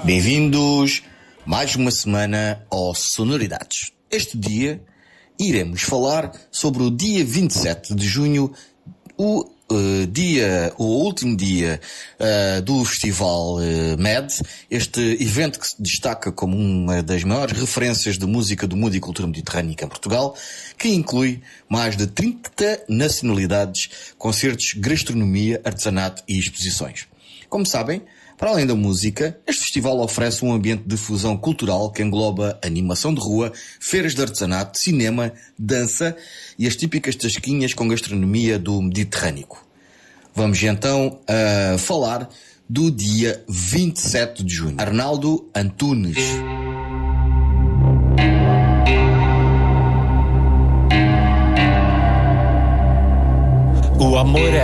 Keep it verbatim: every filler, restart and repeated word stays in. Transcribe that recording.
Bem-vindos mais uma semana ao Sonoridades. Este dia iremos falar sobre o dia vinte e sete de junho, o uh, dia, o último dia uh, do Festival uh, M E D, este evento que se destaca como uma das maiores referências de música do mundo e cultura mediterrânica em Portugal, que inclui mais de trinta nacionalidades, concertos, gastronomia, artesanato e exposições. Como sabem, para além da música, este festival oferece um ambiente de fusão cultural que engloba animação de rua, feiras de artesanato, cinema, dança e as típicas tasquinhas com gastronomia do Mediterrâneo. Vamos então uh, falar do dia vinte e sete de junho. Arnaldo Antunes. O amor é